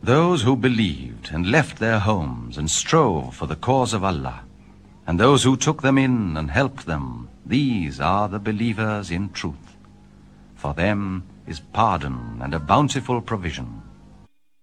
Those who believed and left their homes and strove for the cause of Allah, and those who took them in and helped them, these are the believers in truth. For them is pardon and a bountiful provision.